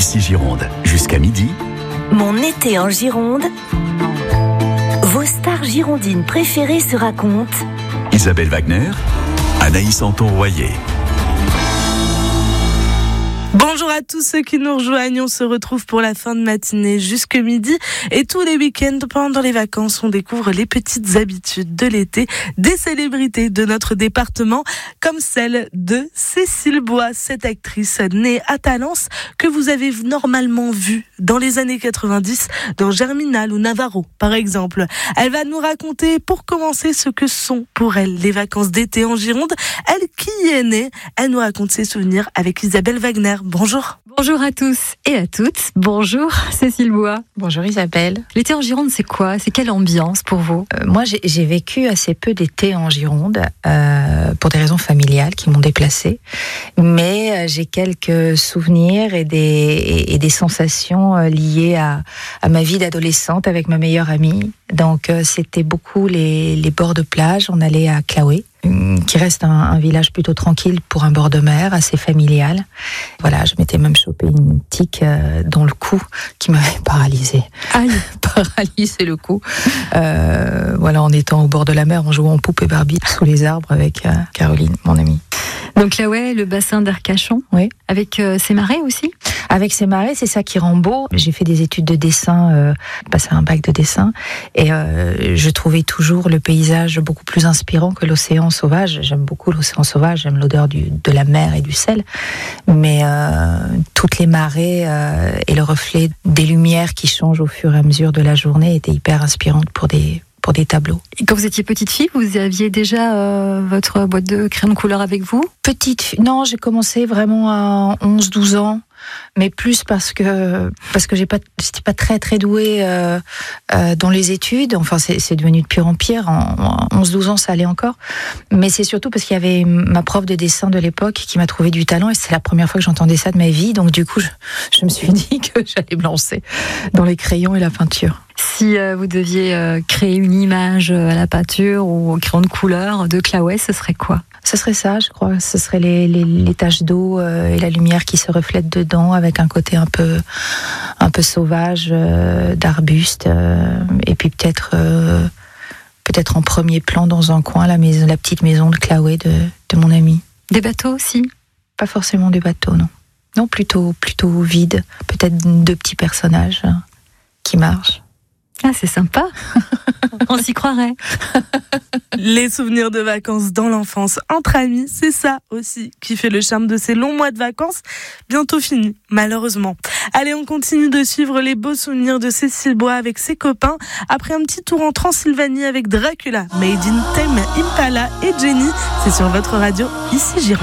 Ici Gironde, jusqu'à midi. Mon été en Gironde. Vos stars girondines préférées se racontent. Isabelle Wagner, Anaïs Anton-Royer. Bonjour à tous ceux qui nous rejoignent, on se retrouve pour la fin de matinée jusque midi et tous les week-ends pendant les vacances on découvre les petites habitudes de l'été des célébrités de notre département comme celle de Cécile Bois, cette actrice née à Talence que vous avez normalement vue dans les années 90 dans Germinal ou Navarro par exemple. Elle va nous raconter pour commencer ce que sont pour elle les vacances d'été en Gironde, elle qui y est née, elle nous raconte ses souvenirs avec Isabelle Wagner. Bonjour. Bonjour à tous et à toutes. Bonjour Cécile Bois. Bonjour Isabelle. L'été en Gironde, c'est quoi ? C'est quelle ambiance pour vous ? Moi, j'ai vécu assez peu d'été en Gironde pour des raisons familiales qui m'ont déplacée. Mais j'ai quelques souvenirs et des sensations liées à ma vie d'adolescente avec ma meilleure amie. Donc, c'était beaucoup les bords de plage. On allait à Claouet, qui reste un village plutôt tranquille pour un bord de mer, assez familial. Voilà, je m'étais même chopé une tique dans le cou qui m'avait paralysée. Aïe. Paralysé le cou. Voilà, en étant au bord de la mer, en jouant poupée Barbie sous les arbres avec Caroline, mon amie. Donc là, ouais, le bassin d'Arcachon, oui. Avec ses marais aussi. Avec ces marais, c'est ça qui rend beau. J'ai fait des études de dessin, passé un bac de dessin, et je trouvais toujours le paysage beaucoup plus inspirant que l'océan sauvage. J'aime beaucoup l'océan sauvage, j'aime l'odeur de la mer et du sel, mais toutes les marées et le reflet des lumières qui changent au fur et à mesure de la journée étaient hyper inspirantes pour des tableaux. Et quand vous étiez petite fille, vous aviez déjà votre boîte de crayon de couleur avec vous ? Petite fille, non, j'ai commencé vraiment à 11-12 ans. Mais plus parce que j'étais pas très douée dans les études. Enfin, c'est devenu de pire en pire. En 11-12 ans, ça allait encore. Mais c'est surtout parce qu'il y avait ma prof de dessin de l'époque qui m'a trouvé du talent. Et c'est la première fois que j'entendais ça de ma vie. Donc du coup, je me suis dit que j'allais me lancer dans les crayons et la peinture. Si vous deviez créer une image à la peinture ou au crayon de couleur de Claouet, ce serait quoi ? Ce serait ça, je crois. Ce serait les taches d'eau et la lumière qui se reflète dedans, avec un côté un peu sauvage d'arbustes, et puis peut-être en premier plan dans un coin la petite maison de Claouet de mon ami. Des bateaux aussi ? Pas forcément des bateaux, non. Non, plutôt vide. Peut-être 2 petits personnages qui marchent. Ah, c'est sympa. On s'y croirait. Les souvenirs de vacances dans l'enfance entre amis, c'est ça aussi qui fait le charme de ces longs mois de vacances, bientôt finis, malheureusement. Allez, on continue de suivre les beaux souvenirs de Cécile Bois avec ses copains, après un petit tour en Transylvanie avec Dracula, Made in Tame Impala et Jenny. C'est sur votre radio, ici Gironde.